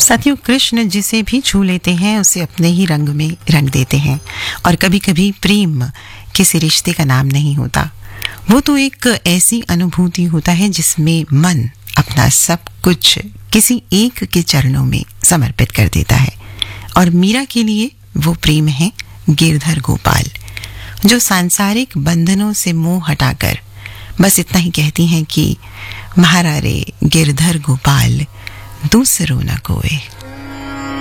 साथियों, कृष्ण जिसे भी छू लेते हैं उसे अपने ही रंग में रंग देते हैं। और कभी कभी प्रेम किसी रिश्ते का नाम नहीं होता, वो तो एक ऐसी अनुभूति होता है जिसमें मन अपना सब कुछ किसी एक के चरणों में समर्पित कर देता है। और मीरा के लिए वो प्रेम है गिरधर गोपाल, जो सांसारिक बंधनों से मोह हटाकर बस इतना ही कहती हैं कि महारारे गिरधर गोपाल दूसरों न कोई।